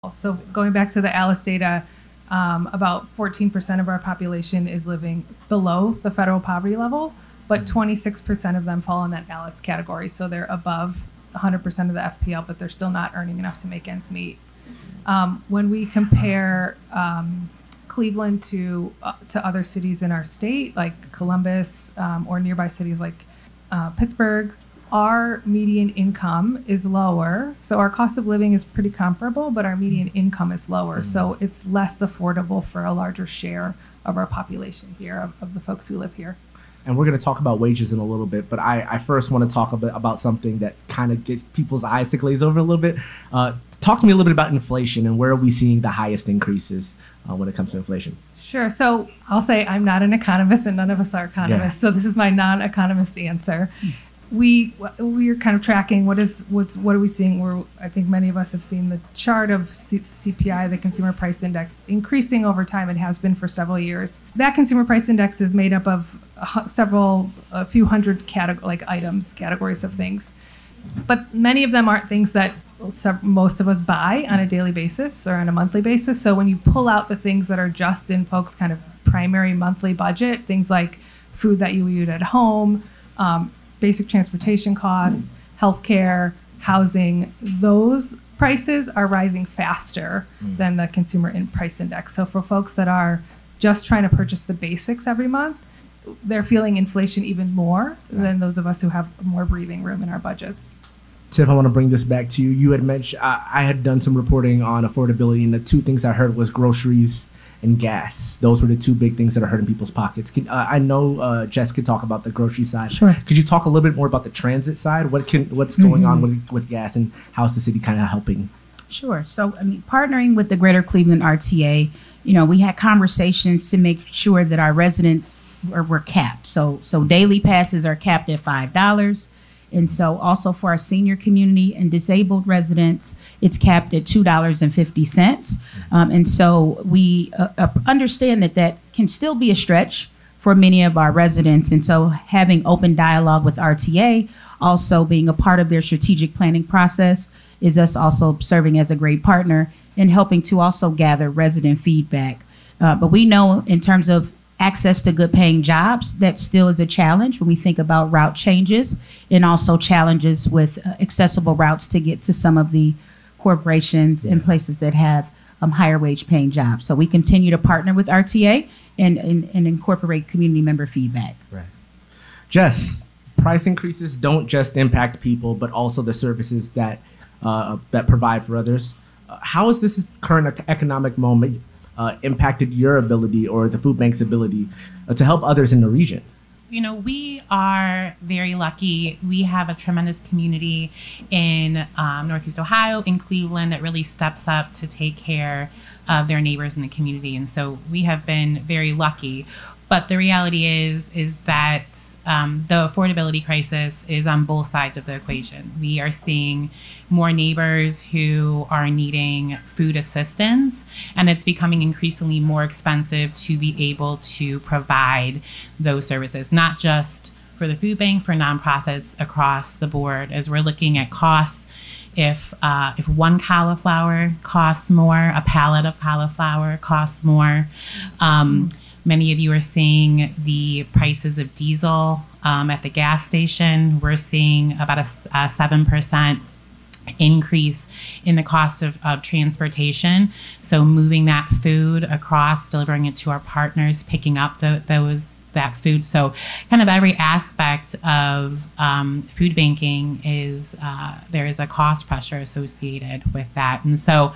So going back to the Alice data, about 14% of our population is living below the federal poverty level, but 26% of them fall in that Alice category. So they're above 100% of the FPL, but they're still not earning enough to make ends meet. When we compare Cleveland to other cities in our state, like Columbus, or nearby cities like Pittsburgh, our median income is lower. So our cost of living is pretty comparable, but our median income is lower. Mm-hmm. So it's less affordable for a larger share of our population here, of the folks who live here. And we're going to talk about wages in a little bit, but I first want to talk about something that kind of gets people's eyes to glaze over a little bit. Talk to me a little bit about inflation and where are we seeing the highest increses when it comes to inflation? Sure. So I'll say I'm not an economist and none of us are economists. Yeah. So this is my non-economist answer. We are kind of tracking what are we seeing. I think many of us have seen the chart of CPI, the Consumer Price Index, increasing over time. It has been for several years. That Consumer Price Index is made up of a few hundred categories of things, but many of them aren't things that most of us buy on a daily basis or on a monthly basis. So when you pull out the things that are just in folks' kind of primary monthly budget, things like food that you eat at home, basic transportation costs, healthcare, housing, those prices are rising faster than the consumer price index. So for folks that are just trying to purchase the basics every month, they're feeling inflation even more than those of us who have more breathing room in our budgets. Tiff, I want to bring this back to you. You had mentioned, I had done some reporting on affordability, and the two things I heard was groceries and gas. Those were the two big things that are hurting people's pockets. I know Jess could talk about the grocery side. Sure. Could you talk a little bit more about the transit side? What's going on with gas, and how is the city kind of helping? Sure. So, partnering with the Greater Cleveland RTA, we had conversations to make sure that our residents were capped. So daily passes are capped at $5. And so also for our senior community and disabled residents, it's capped at $2.50. And so we understand that can still be a stretch for many of our residents. And so having open dialogue with RTA, also being a part of their strategic planning process, is us also serving as a great partner and helping to also gather resident feedback. But we know in terms of access to good paying jobs, that still is a challenge when we think about route changes and also challenges with accessible routes to get to some of the corporations and places that have higher wage paying jobs. So we continue to partner with RTA and incorporate community member feedback. Right. Jess, price increases don't just impact people, but also the services that provide for others. How is this current economic moment impacted your ability or the food bank's ability to help others in the region? We are very lucky. We have a tremendous community in Northeast Ohio, in Cleveland, that really steps up to take care of their neighbors in the community. And so we have been very lucky. But the reality is that the affordability crisis is on both sides of the equation. We are seeing more neighbors who are needing food assistance, and it's becoming increasingly more expensive to be able to provide those services, not just for the food bank, for nonprofits across the board. As we're looking at costs, if one cauliflower costs more, a pallet of cauliflower costs more. Many of you are seeing the prices of diesel at the gas station. We're seeing about a 7% increase in the cost of transportation. So moving that food across, delivering it to our partners, picking up that food. So kind of every aspect of food banking is there is a cost pressure associated with that. And so,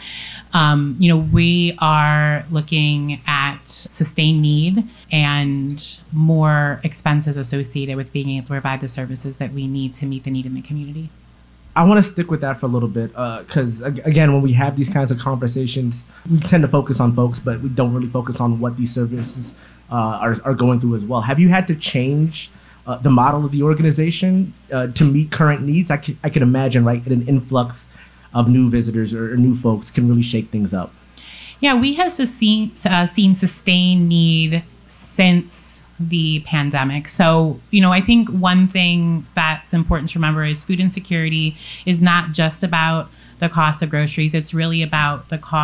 we are looking at sustained need and more expenses associated with being able to provide the services that we need to meet the need in the community. I want to stick with that for a little bit because, again, when we have these kinds of conversations, we tend to focus on folks, but we don't really focus on what these services are going through as well. Have you had to change the model of the organization to meet current needs? I can imagine, right, an influx of new visitors or new folks can really shake things up. Yeah, we have seen sustained need since the pandemic. So, I think one thing that's important to remember is food insecurity is not just about the cost of groceries. It's really about the cost